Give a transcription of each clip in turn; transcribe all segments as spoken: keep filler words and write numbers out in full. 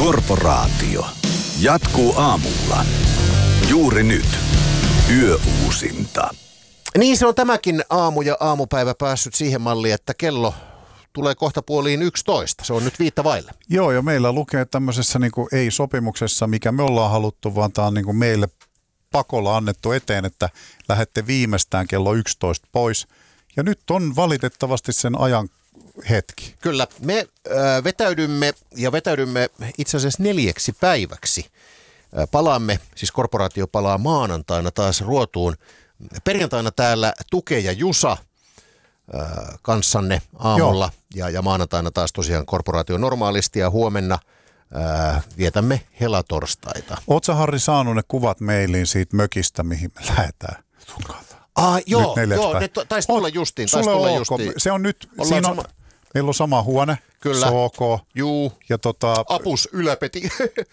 Korporaatio. Jatkuu aamulla. Juuri nyt. Yöuusinta. Niin se on tämäkin aamu ja aamupäivä päässyt siihen malliin, että kello tulee kohta puoliin yksitoista. Se on nyt viittä vaille. Joo, ja meillä lukee tämmöisessä niin kuin ei-sopimuksessa, mikä me ollaan haluttu, vaan tämä on niin kuin meille pakolla annettu eteen, että lähette viimeistään kello yksitoista pois. Ja nyt on valitettavasti sen ajan hetki. Kyllä, me äh, vetäydymme ja vetäydymme itse asiassa neljäksi päiväksi. Äh, palaamme, siis korporaatio palaa maanantaina taas ruotuun. Perjantaina täällä Tuke ja Jusa äh, kanssanne aamulla ja, ja maanantaina taas tosiaan korporaatio normaalisti ja huomenna äh, vietämme helatorstaita. Ootko sä, Harri, saanut ne kuvat mailiin siitä mökistä, mihin me lähdetään sun kanssa? Ah, joo, joo ne to, taisi tulla justiin. Taisi tulla justiin. Se on nyt, siinä on, sama... meillä on sama huone. Kyllä. Se on ok. Juu. Ja tota... Apus yläpeti.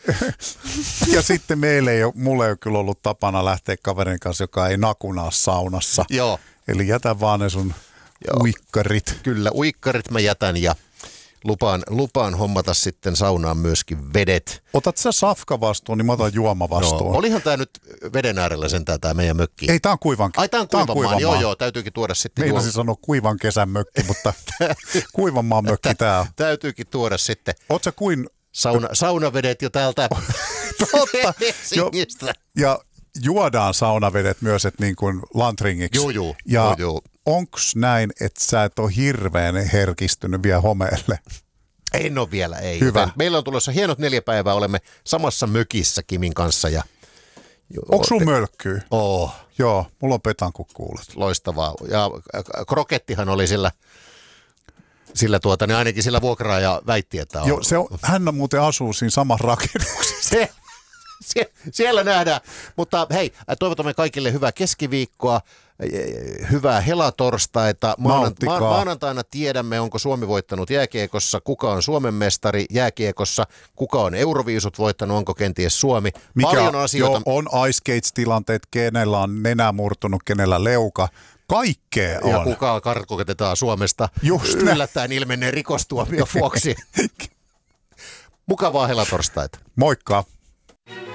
Ja sitten meillä ei ole, mulla ei ole kyllä ollut tapana lähteä kaverin kanssa, joka ei nakunaa saunassa. Joo. Eli jätä vaan ne sun joo. uikkarit. Kyllä, uikkarit mä jätän ja lupaan, lupaan hommata sitten saunaan myöskin vedet. Otat sä safka vastuun, niin mä otan juoma vastuun. No, olihan tää nyt veden äärellä sentään tää meidän mökki. Ei, tää on kuivan. Ai, tää on kuivanmaan. Joo, joo, täytyykin tuoda sitten. Meinasin juo... sanoa kuivan kesän mökki, mutta kuivanmaan mökki tää on. Täytyykin tuoda sitten. Oot sä kuin... Sauna, saunavedet jo täältä. Totta. jo, ja juodaan saunavedet myös, että niin kuin lantringiksi. Joo, joo. Ja joo, joo. onks näin, että sä et ole hirveän herkistynyt vielä homeelle? En ole vielä, ei. Hyvä. Meillä on tulossa hienot neljä päivää, olemme samassa mökissä Kimin kanssa. Ja... Onko sun mölkkyy? Oo. Joo, mulla on petan, kun kuulet. Loistavaa. Ja Krokettihan oli sillä, sillä tuota, niin ainakin sillä vuokraaja väitti, että on. Joo, se on, hän muuten asuu siinä samassa rakennuksessa. Se, sie, siellä nähdään. Mutta hei, toivotamme kaikille hyvää keskiviikkoa. Hyvää helatorstaita. Maanantaina, maanantaina tiedämme, onko Suomi voittanut jääkiekossa, kuka on Suomen mestari jääkiekossa, kuka on Euroviisut voittanut, onko kenties Suomi. Mikä Paljon asioita. Jo on ice skates-tilanteet, kenellä on nenä murtunut, kenellä leuka. Kaikkea on. Ja kuka karkotetaan Suomesta Just yllättäen ilmenneen rikostuomio vuoksi. Mukavaa helatorstaita. Moikka.